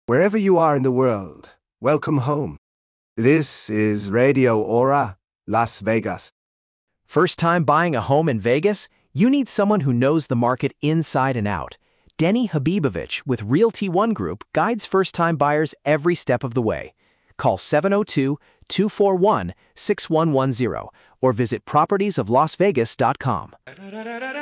Wherever you are in the world, welcome home. This is Radio Aura, Las Vegas. First time buying a home in Vegas? You need someone who knows the market inside and out. Denny Habibovich with Realty One Group guides first-time buyers every step of the way. Call 702-241-6110 or visit propertiesoflasvegas.com.